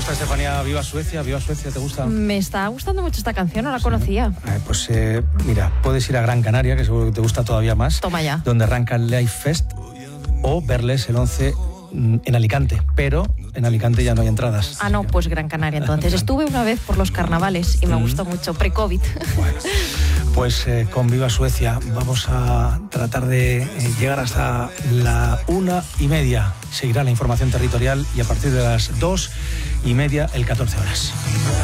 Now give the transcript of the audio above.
gusta, Estefanía? Viva Suecia, ¿te gusta? Me está gustando mucho esta canción, no la conocía. Pues mira, puedes ir a Gran Canaria, que seguro que te gusta todavía más. Toma ya. Donde arranca el Live Fest, o verles el 11 en Alicante, pero en Alicante ya no hay entradas. Ah, no, pues Gran Canaria entonces. Estuve una vez por los carnavales y me gustó mucho, pre-COVID. Bueno, pues con Viva Suecia vamos a tratar de llegar hasta la 1:30. Seguirá la información territorial y a partir de las 2:30, el 14 horas.